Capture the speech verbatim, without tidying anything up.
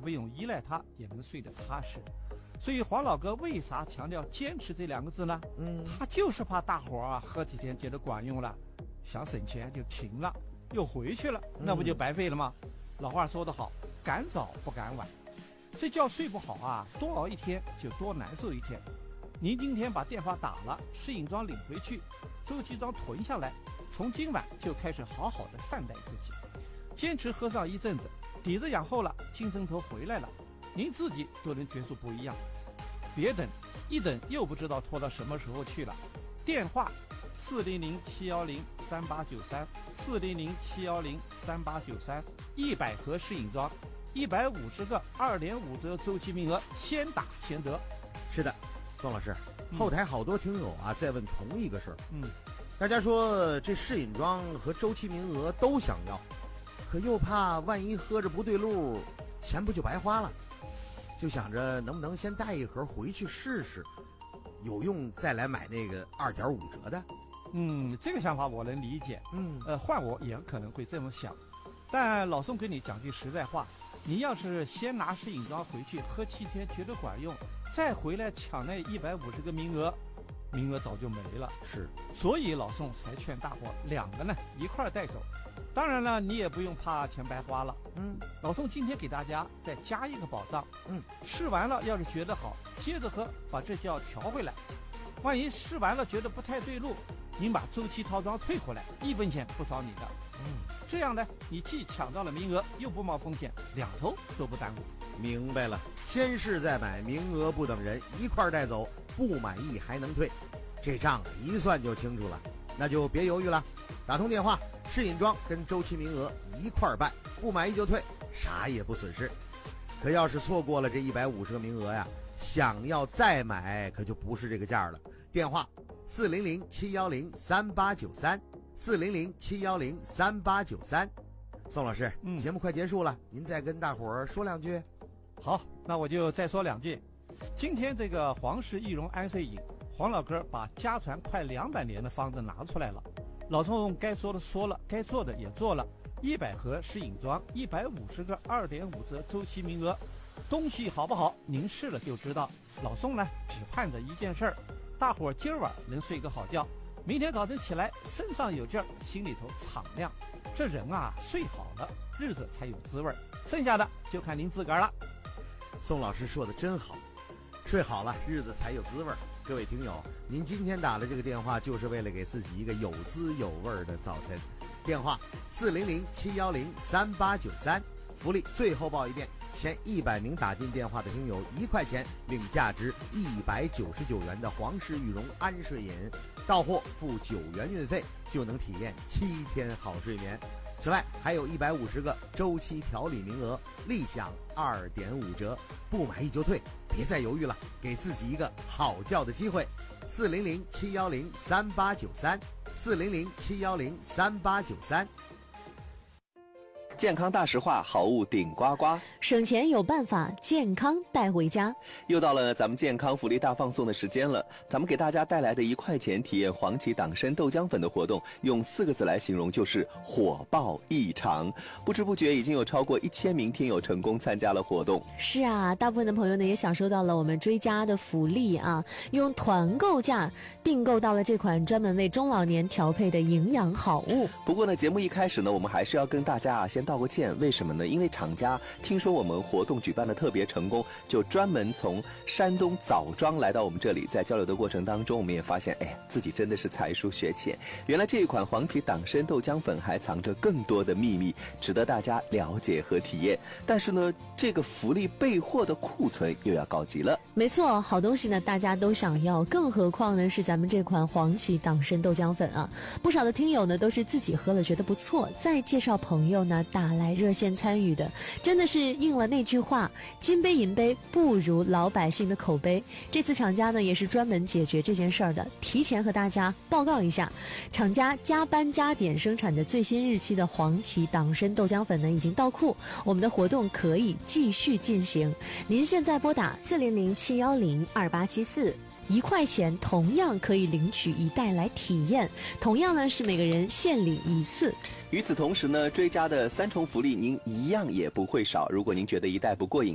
不用依赖它也能睡得踏实。所以黄老哥为啥强调坚持这两个字呢？嗯，他就是怕大伙儿啊喝几天觉得管用了，想省钱就停了，又回去了，那不就白费了吗？嗯、老话说得好，赶早不赶晚。这觉睡不好啊，多熬一天就多难受一天。您今天把电话打了，适应装领回去，周期装囤下来，从今晚就开始好好的善待自己，坚持喝上一阵子，底子养厚了，精神头回来了，您自己都能觉出不一样。别等，一等又不知道拖到什么时候去了。电话四零零七幺零三八九三，四零零七幺零三八九三，一百盒适应装，一百五十个二点五折周期名额，先打先得。 是的，宋老师， 嗯、 后台好多听友啊在问同一个事儿。 嗯， 大家说这适应装和周期名额都想要，可又怕万一喝着不对路，钱不就白花了？就想着能不能先带一盒回去试试，有用再来买那个二点五折的。 嗯，这个想法我能理解。 嗯， 呃，换我也可能会这么想。但老宋跟你讲句实在话，你要是先拿适应装回去喝七天觉得管用，再回来抢那一百五十个名额，名额早就没了。 是， 所以老宋才劝大伙两个呢一块带走。当然了，你也不用怕钱白花了。 嗯， 老宋今天给大家再加一个保障。 嗯， 试完了要是觉得好，接着喝，把这觉调回来。万一试完了觉得不太对路，您把周期套装退回来，一分钱不少你的。 嗯， 这样呢，你既抢到了名额，又不冒风险，两头都不耽误。 明白了，先试再买，名额不等人，一块带走，不满意还能退，这账一算就清楚了。那就别犹豫了，打通电话，适应装跟周期名额一块办，不满意就退，啥也不损失。可要是错过了这一百五十个名额呀，想要再买可就不是这个价了。电话四零零七幺零三八九三，四零零七幺零三八九三。宋老师，嗯，节目快结束了，您再跟大伙儿说两句。 好，那我就再说两句。今天这个皇氏益荣安睡饮，黄老哥把家传快两百年的方子拿出来了。老宋该说的说了，该做的也做了。一百盒适应装，一百五十个二点五折周期名额，东西好不好，您试了就知道。老宋呢，只盼着一件事儿，大伙儿今儿晚能睡个好觉，明天早晨起来身上有劲儿，心里头敞亮。这人啊，睡好了，日子才有滋味儿，剩下的就看您自个儿了。 宋老师说的真好，睡好了，日子才有滋味儿。各位听友，您今天打的这个电话就是为了给自己一个有滋有味的早晨。电话四零零七幺零三八九三，福利最后报一遍，前一百名打进电话的听友一块钱领价值一百九十九元的皇氏玉荣安睡饮，到货付九元运费就能体验七天好睡眠。此外还有一百五十个周期调理名额，立享二点五折，不满意就退，别再犹豫了，给自己一个好觉的机会。四零零七幺零三八九三，四零零七幺零三八九三。 健康大实话，好物顶呱呱， 省钱有办法，健康带回家。 又到了咱们健康福利大放送的时间了，咱们给大家带来的一块钱体验黄芪党参豆浆粉的活动，用四个字来形容就是火爆异常。不知不觉已经有超过一千名听友成功参加了活动。 是啊，大部分的朋友呢也享受到了我们追加的福利啊，用团购价订购到了这款专门为中老年调配的营养好物。 不过呢，节目一开始呢，我们还是要跟大家啊先道个歉。为什么呢？因为厂家听说我们活动举办的特别成功，就专门从山东枣庄来到我们这里。在交流的过程当中，我们也发现，哎，自己真的是才疏学浅。原来这一款黄芪党参豆浆粉还藏着更多的秘密，值得大家了解和体验。但是呢，这个福利备货的库存又要告急了。 没错，好东西呢大家都想要，更何况呢是咱们这款黄芪党参豆浆粉啊。不少的听友呢都是自己喝了觉得不错，再介绍朋友呢打来热线参与的，真的是应了那句话，金杯银杯不如老百姓的口碑。这次厂家呢也是专门解决这件事儿的，提前和大家报告一下，厂家加班加点生产的最新日期的黄芪党参豆浆粉呢已经到库，我们的活动可以继续进行。您现在拨打四零零七幺零二八七四，一块钱同样可以领取一袋来体验，同样呢是每个人限领一次。 与此同时呢，追加的三重福利您一样也不会少。如果您觉得一袋不过瘾，